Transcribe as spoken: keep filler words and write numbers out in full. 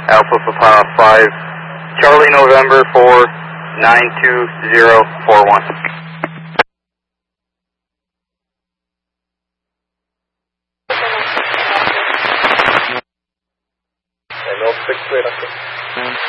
Alpha Papa five, Charlie November four, nine two zero four one. Hello, six,